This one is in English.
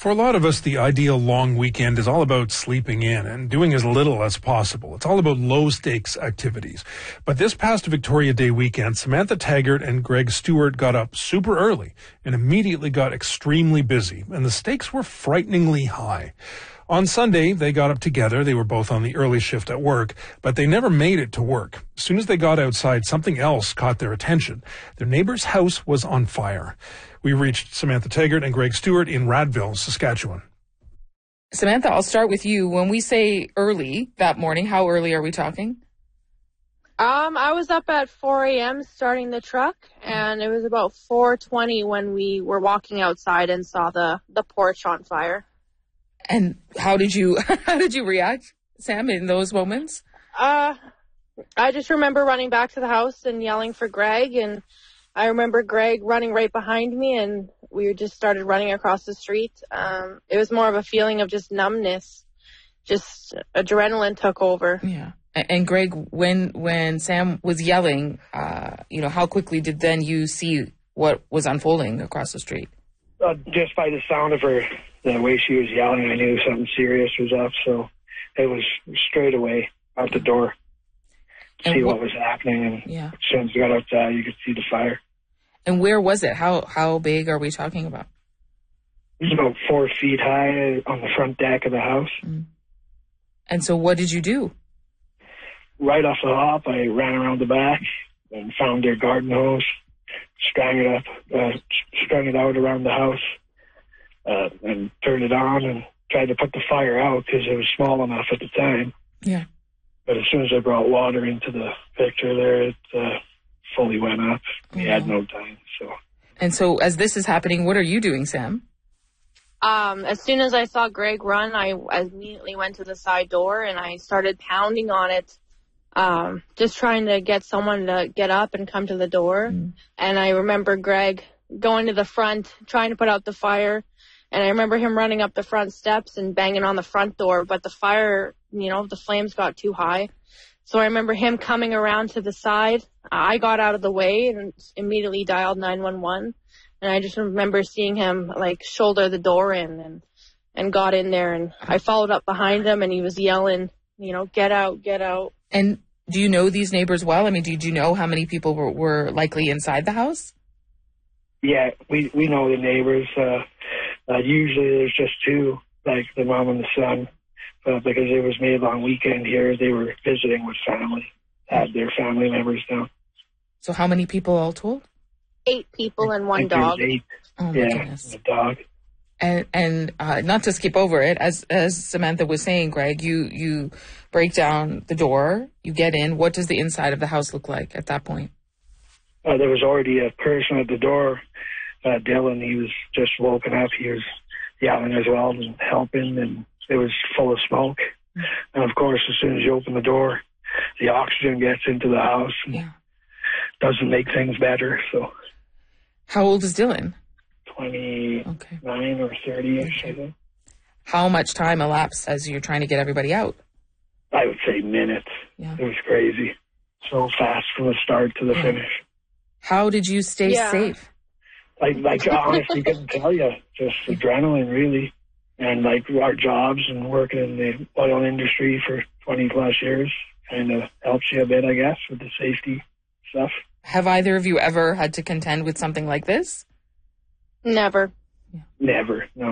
For a lot of us, the ideal long weekend is all about sleeping in and doing as little as possible. It's all about low-stakes activities. But this past Victoria Day weekend, Samantha Taggart and Greg Stewart got up super early and immediately got extremely busy, and the stakes were frighteningly high. On Sunday, they got up together. They were both on the early shift at work, but they never made it to work. As soon as they got outside, something else caught their attention. Their neighbor's house was on fire. We reached Samantha Taggart and Greg Stewart in Radville, Saskatchewan. Samantha, I'll start with you. When we say early that morning, how early are we talking? I was up at 4 a.m. starting the truck, and it was about 4:20 when we were walking outside and saw the porch on fire. And how did you react, Sam, in those moments? I just remember running back to the house and yelling for Greg, and I remember Greg running right behind me, and we just started running across the street. It was more of a feeling of just numbness, just adrenaline took over. Yeah. And Greg, when Sam was yelling, how quickly did then you see what was unfolding across the street? Just by the sound of her, the way she was yelling, I knew something serious was up. So it was straight away out the door to see what was happening. And as soon as we got outside, you could see the fire. And where was it? How big are we talking about? It was about 4 feet high on the front deck of the house. Mm. And so what did you do? Right off the hop, I ran around the back and found their garden hose, strung it out around the house, and turned it on and tried to put the fire out because it was small enough at the time. Yeah. But as soon as I brought water into the picture there, it fully went up. We had no time. And so as this is happening, what are you doing, Sam? As soon as I saw Greg run, I immediately went to the side door and I started pounding on it. Just trying to get someone to get up and come to the door. Mm. And I remember Greg going to the front, trying to put out the fire. And I remember him running up the front steps and banging on the front door. But the fire, the flames got too high. So I remember him coming around to the side. I got out of the way and immediately dialed 911. And I just remember seeing him shoulder the door in and got in there. And I followed up behind him and he was yelling, get out, get out. And do you know these neighbors well? I mean, did you know how many people were likely inside the house? Yeah, we know the neighbors. Usually there's just two, like the mom and the son. Because it was made long weekend here, they were visiting with family, had their family members down. So how many people all told? 8 people and 1 dog. 8. Oh, my goodness. And a dog. And not to skip over it, as Samantha was saying, Greg, you break down the door, you get in. What does the inside of the house look like at that point? There was already a person at the door, Dylan. He was just woken up. He was yelling as well and helping, and it was full of smoke. And of course, as soon as you open the door, the oxygen gets into the house and doesn't make things better. So, how old is Dylan? 29 or 30-ish, I think. How much time elapsed as you're trying to get everybody out? I would say minutes. Yeah. It was crazy. So fast from the start to the finish. How did you stay safe? I honestly couldn't tell you. Just adrenaline, really. And our jobs and working in the oil industry for 20 plus years kind of helps you a bit, I guess, with the safety stuff. Have either of you ever had to contend with something like this? Never. Never, no.